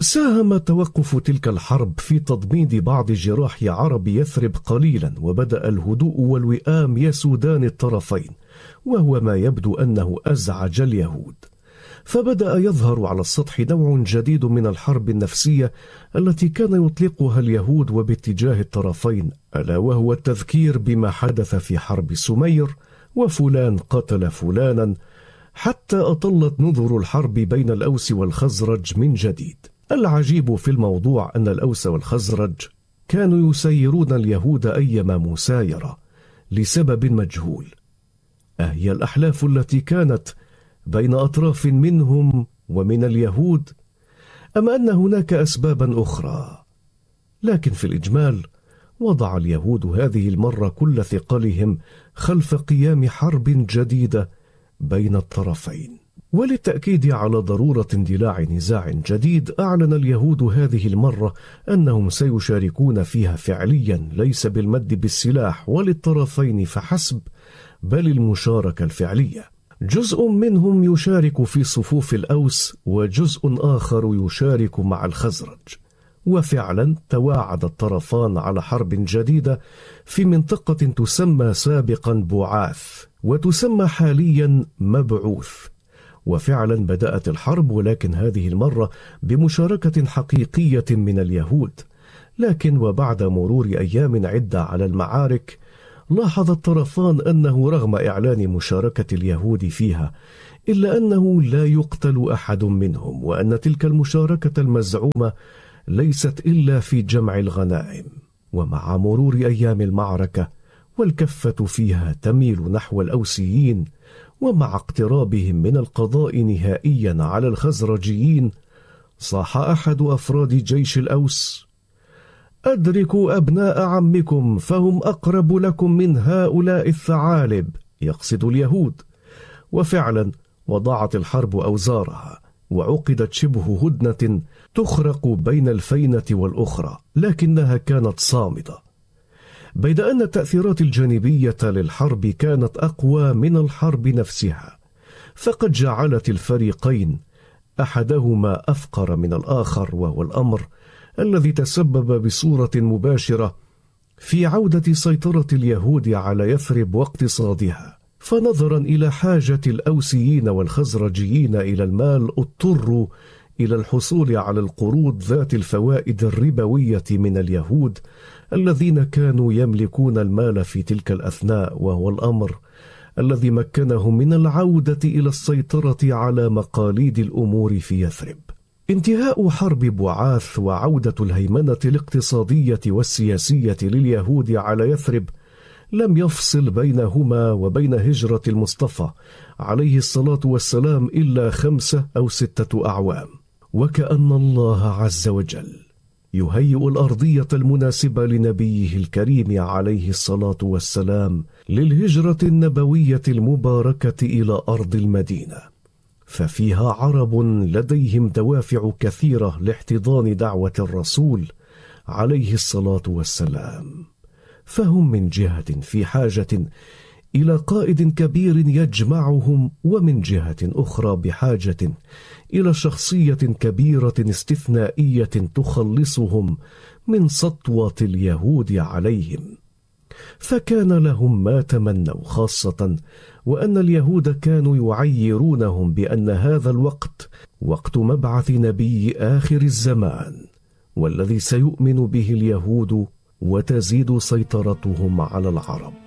ساهم توقف تلك الحرب في تضميد بعض جراح عرب يثرب قليلا، وبدأ الهدوء والوئام يسودان الطرفين، وهو ما يبدو أنه أزعج اليهود. فبدأ يظهر على السطح نوع جديد من الحرب النفسية التي كان يطلقها اليهود وباتجاه الطرفين، ألا وهو التذكير بما حدث في حرب سمير، وفلان قتل فلانا، حتى أطلت نذر الحرب بين الأوس والخزرج من جديد. العجيب في الموضوع أن الأوس والخزرج كانوا يسيرون اليهود أيما مسايرة لسبب مجهول. أهي الأحلاف التي كانت بين أطراف منهم ومن اليهود، أم أن هناك أسبابا أخرى؟ لكن في الإجمال وضع اليهود هذه المرة كل ثقلهم خلف قيام حرب جديدة بين الطرفين. وللتأكيد على ضرورة اندلاع نزاع جديد، أعلن اليهود هذه المرة أنهم سيشاركون فيها فعليا، ليس بالمد بالسلاح وللطرفين فحسب، بل المشاركة الفعلية. جزء منهم يشارك في صفوف الأوس، وجزء آخر يشارك مع الخزرج. وفعلا تواعد الطرفان على حرب جديدة في منطقة تسمى سابقا بعاث، وتسمى حاليا مبعوث. وفعلا بدأت الحرب، ولكن هذه المرة بمشاركة حقيقية من اليهود. لكن وبعد مرور أيام عدة على المعارك، لاحظ الطرفان أنه رغم إعلان مشاركة اليهود فيها، إلا أنه لا يقتل أحد منهم، وأن تلك المشاركة المزعومة ليست إلا في جمع الغنائم. ومع مرور أيام المعركة والكفة فيها تميل نحو الأوسيين، ومع اقترابهم من القضاء نهائيا على الخزرجيين، صاح أحد أفراد جيش الأوس: أدركوا أبناء عمكم فهم أقرب لكم من هؤلاء الثعالب، يقصد اليهود. وفعلا وضعت الحرب أوزارها، وعقدت شبه هدنة تخرق بين الفينة والأخرى، لكنها كانت صامدة، بيد أن التأثيرات الجانبية للحرب كانت أقوى من الحرب نفسها، فقد جعلت الفريقين أحدهما أفقر من الآخر، وهو الأمر الذي تسبب بصورة مباشرة في عودة سيطرة اليهود على يثرب واقتصادها. فنظرا إلى حاجة الأوسيين والخزرجيين إلى المال، اضطروا إلى الحصول على القروض ذات الفوائد الربوية من اليهود الذين كانوا يملكون المال في تلك الأثناء، وهو الأمر الذي مكنهم من العودة إلى السيطرة على مقاليد الأمور في يثرب. انتهاء حرب بعاث وعودة الهيمنة الاقتصادية والسياسية لليهود على يثرب لم يفصل بينهما وبين هجرة المصطفى عليه الصلاة والسلام إلا 5 أو 6 أعوام. وكأن الله عز وجل يهيئ الأرضية المناسبة لنبيه الكريم عليه الصلاة والسلام للهجرة النبوية المباركة إلى أرض المدينة، ففيها عرب لديهم دوافع كثيرة لاحتضان دعوة الرسول عليه الصلاة والسلام. فهم من جهة في حاجة إلى قائد كبير يجمعهم، ومن جهة أخرى بحاجة إلى شخصية كبيرة استثنائية تخلصهم من سطوة اليهود عليهم. فكان لهم ما تمنوا، خاصة وأن اليهود كانوا يعيرونهم بأن هذا الوقت وقت مبعث نبي آخر الزمان، والذي سيؤمن به اليهود وتزيد سيطرتهم على العرب.